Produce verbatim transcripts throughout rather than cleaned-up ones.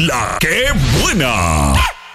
La que buena.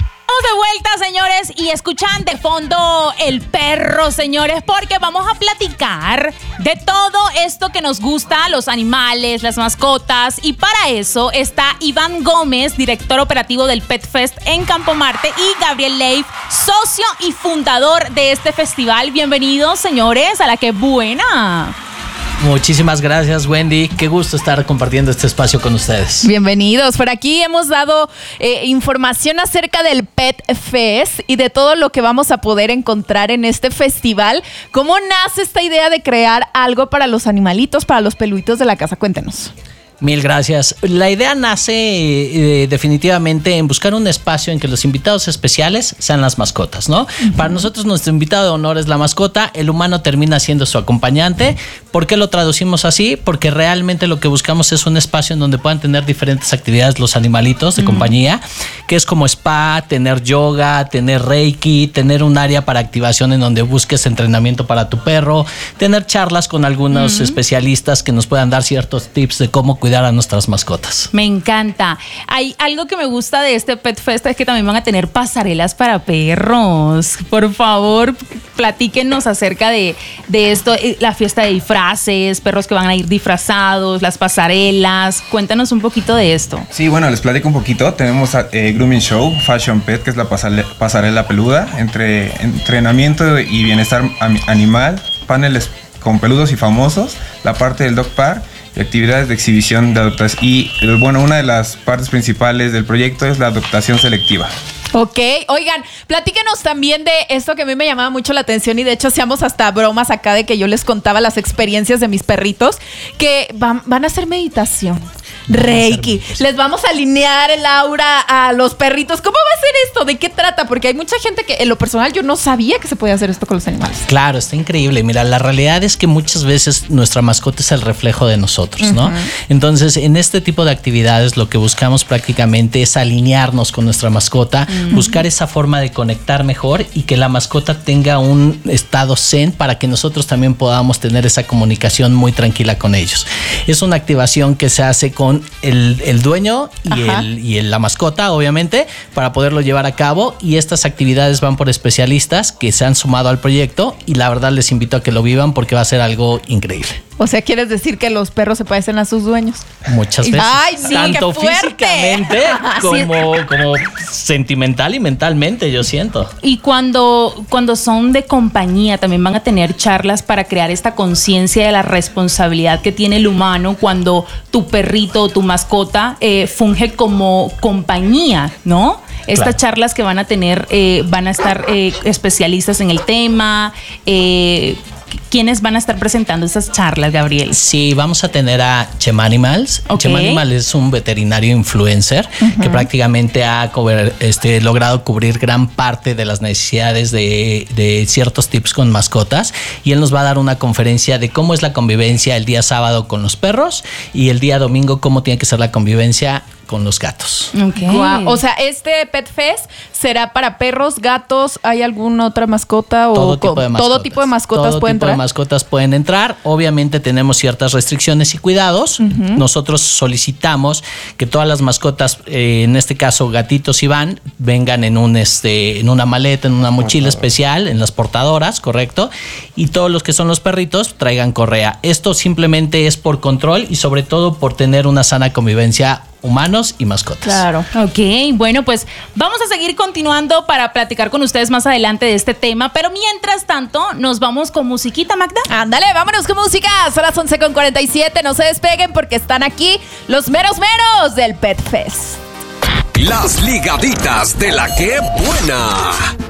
De vuelta, señores, y escuchan de fondo el perro, señores, porque vamos a platicar de todo esto que nos gusta, los animales, las mascotas, y para eso está Iván Gómez, director operativo del Pet Fest en Campo Marte, y Gabriel Leif, socio y fundador de este festival. Bienvenidos, señores, a La que buena. Muchísimas gracias, Wendy. Qué gusto estar compartiendo este espacio con ustedes. Bienvenidos. Por aquí hemos dado eh, información acerca del Pet Fest y de todo lo que vamos a poder encontrar en este festival. ¿Cómo nace esta idea de crear algo para los animalitos, para los peluditos de la casa? Cuéntenos. Mil gracias. La idea nace eh, definitivamente en buscar un espacio en que los invitados especiales sean las mascotas, ¿no? Uh-huh. Para nosotros nuestro invitado de honor es la mascota, el humano termina siendo su acompañante. ¿Por qué lo traducimos así? Porque realmente lo que buscamos es un espacio en donde puedan tener diferentes actividades los animalitos de uh-huh. compañía, que es como spa, tener yoga, tener reiki, tener un área para activación en donde busques entrenamiento para tu perro, tener charlas con algunos uh-huh. especialistas que nos puedan dar ciertos tips de cómo cuidar a nuestras mascotas. Me encanta. Hay algo que me gusta de este Pet Fest, es que también van a tener pasarelas para perros. Por favor, platíquenos acerca de, de esto, la fiesta de disfraces, perros que van a ir disfrazados, las pasarelas. Cuéntanos un poquito de esto. Sí, bueno, les platico un poquito. Tenemos eh, Grooming Show, Fashion Pet, que es la pasarela, pasarela peluda, entre entrenamiento y bienestar animal, paneles con peludos y famosos, la parte del Dog Park, y actividades de exhibición de adoptación. Y bueno, una de las partes principales del proyecto es la adoptación selectiva. Ok, oigan, platíquenos también de esto que a mí me llamaba mucho la atención, y de hecho hacíamos hasta bromas acá de que yo les contaba las experiencias de mis perritos, que van, van a hacer meditación. Reiki, les vamos a alinear el aura a los perritos. ¿Cómo va a ser esto? ¿De qué trata? Porque hay mucha gente que en lo personal yo no sabía que se podía hacer esto con los animales. Claro, está increíble. Mira, la realidad es que muchas veces nuestra mascota es el reflejo de nosotros, ¿no? Uh-huh. Entonces, en este tipo de actividades lo que buscamos prácticamente es alinearnos con nuestra mascota, uh-huh. buscar esa forma de conectar mejor y que la mascota tenga un estado zen para que nosotros también podamos tener esa comunicación muy tranquila con ellos. Es una activación que se hace con El, el dueño y, el, y el, la mascota, obviamente, para poderlo llevar a cabo, y estas actividades van por especialistas que se han sumado al proyecto, y la verdad les invito a que lo vivan porque va a ser algo increíble. O sea, ¿quieres decir que los perros se parecen a sus dueños? Muchas veces. ¡Ay, sí, tanto qué fuerte! Físicamente como, como sentimental y mentalmente, yo siento. Y cuando, cuando son de compañía, también van a tener charlas para crear esta conciencia de la responsabilidad que tiene el humano cuando tu perrito o tu mascota eh, funge como compañía, ¿no? Estas claro. charlas que van a tener, eh, van a estar eh, especialistas en el tema. Eh, ¿Quiénes van a estar presentando estas charlas, Gabriel? Sí, vamos a tener a Chemanimals. Okay. Chemanimals es un veterinario influencer uh-huh. que prácticamente ha cober, este, logrado cubrir gran parte de las necesidades de, de ciertos tips con mascotas, y él nos va a dar una conferencia de cómo es la convivencia el día sábado con los perros y el día domingo cómo tiene que ser la convivencia con los gatos. Okay. Wow. O sea, este Pet Fest será para perros, gatos. ¿Hay alguna otra mascota? O todo tipo de mascotas. Todo tipo de mascotas todo pueden tipo entrar. De mascotas pueden entrar. Obviamente tenemos ciertas restricciones y cuidados. Uh-huh. Nosotros solicitamos que todas las mascotas, eh, en este caso gatitos y van, vengan en un este, en una maleta, en una mochila especial, en las portadoras, correcto. Y todos los que son los perritos traigan correa. Esto simplemente es por control y sobre todo por tener una sana convivencia humanos y mascotas. Claro. Ok, bueno, pues vamos a seguir continuando para platicar con ustedes más adelante de este tema, pero mientras tanto nos vamos con musiquita, Magda. Ándale, vámonos con música. Son las once con cuarenta y siete. No se despeguen porque están aquí los meros meros del Pet Fest. Las ligaditas de La que buena.